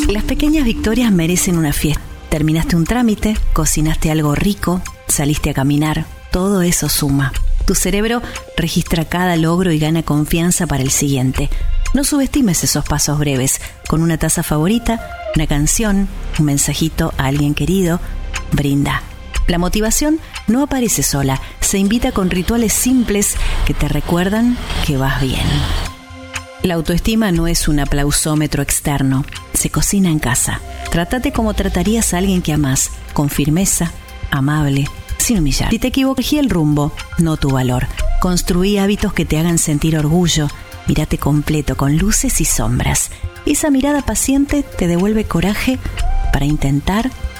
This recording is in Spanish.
Las pequeñas victorias merecen una fiesta. Terminaste un trámite, cocinaste algo rico, saliste a caminar, todo eso suma. Tu cerebro registra cada logro y gana confianza para el siguiente. No subestimes esos pasos breves. Con una taza favorita, una canción, un mensajito a alguien querido, brinda. La motivación no aparece sola, se invita con rituales simples que te recuerdan que vas bien. La autoestima no es un aplausómetro externo, se cocina en casa. Trátate como tratarías a alguien que amás, con firmeza, amable, sin humillar. Si te equivocas, elegí el rumbo, no tu valor. Construí hábitos que te hagan sentir orgullo. Mírate completo, con luces y sombras. Esa mirada paciente te devuelve coraje para intentar